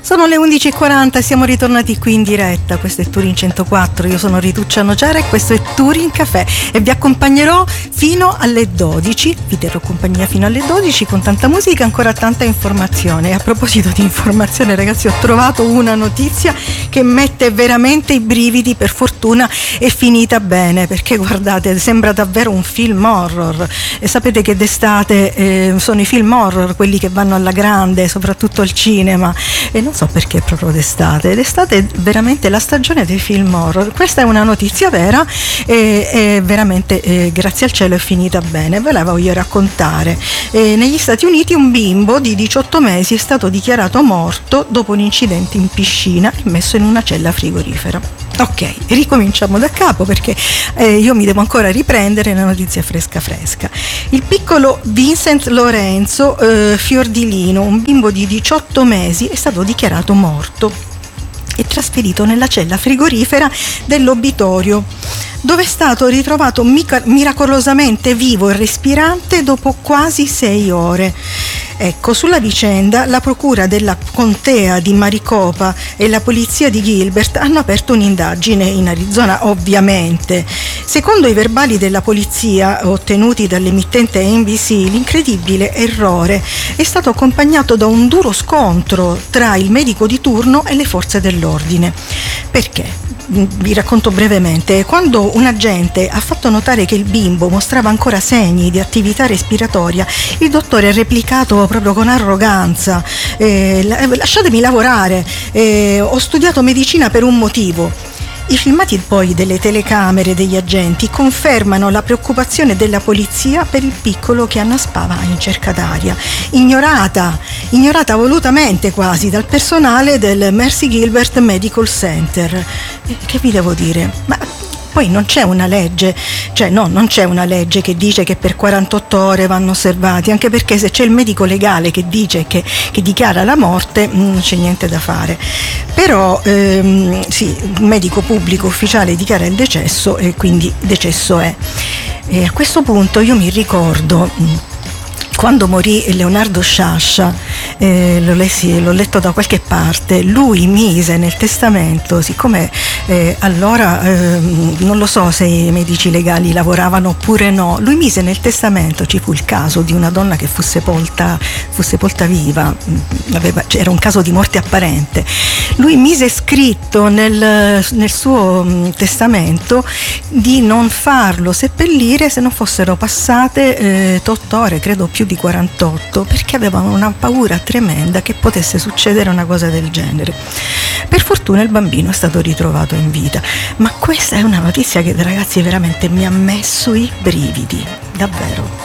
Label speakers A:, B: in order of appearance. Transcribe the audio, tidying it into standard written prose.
A: Sono le 11:40, siamo ritornati qui in diretta. Questo è Turin 104, io sono Rituccia Nociara e questo è Turin Café e vi accompagnerò fino alle 12, vi terrò compagnia fino alle 12 con tanta musica e ancora tanta informazione. E a proposito di informazione, ragazzi, ho trovato una notizia che mette veramente i brividi. Per fortuna è finita bene, perché guardate, sembra davvero un film horror e sapete che d'estate sono i film horror quelli che vanno alla grande, soprattutto al cinema, e non so perché proprio d'estate è veramente la stagione dei film horror. Questa è una notizia vera e veramente grazie al cielo è finita bene. Ve la voglio raccontare. Negli Stati Uniti un bimbo di 18 mesi è stato dichiarato morto dopo un incidente in piscina e messo in una cella frigorifera. Ok, ricominciamo da capo perché io mi devo ancora riprendere la notizia fresca. Il piccolo Vincent Lorenzo Fiordilino, un bimbo di 18 mesi, è stato dichiarato morto e trasferito nella cella frigorifera dell'obitorio, dove è stato ritrovato miracolosamente vivo e respirante dopo quasi 6 ore. Ecco, sulla vicenda la procura della contea di Maricopa e la polizia di Gilbert hanno aperto un'indagine in Arizona, ovviamente. Secondo i verbali della polizia ottenuti dall'emittente NBC, l'incredibile errore è stato accompagnato da un duro scontro tra il medico di turno e le forze dell'ordine. Perché? Vi racconto brevemente. Quando un agente ha fatto notare che il bimbo mostrava ancora segni di attività respiratoria, il dottore ha replicato proprio con arroganza: lasciatemi lavorare, ho studiato medicina per un motivo. I filmati poi delle telecamere degli agenti confermano la preoccupazione della polizia per il piccolo che annaspava in cerca d'aria, ignorata volutamente quasi dal personale del Mercy Gilbert Medical Center. Che vi devo dire? Ma poi non c'è una legge, non c'è una legge che dice che per 48 ore vanno osservati, anche perché se c'è il medico legale che dice che dichiara la morte, non c'è niente da fare. Però sì, il medico pubblico ufficiale dichiara il decesso e quindi decesso è. E a questo punto io mi ricordo quando morì Leonardo Sciascia, l'ho letto da qualche parte, lui mise nel testamento, siccome allora non lo so se i medici legali lavoravano oppure no, lui mise nel testamento, ci fu il caso di una donna che fu sepolta viva, era un caso di morte apparente, lui mise scritto nel suo testamento di non farlo seppellire se non fossero passate 8 ore, credo più di 48, perché avevano una paura tremenda che potesse succedere una cosa del genere. Per fortuna il bambino è stato ritrovato in vita, ma questa è una notizia che, ragazzi, veramente mi ha messo i brividi, davvero.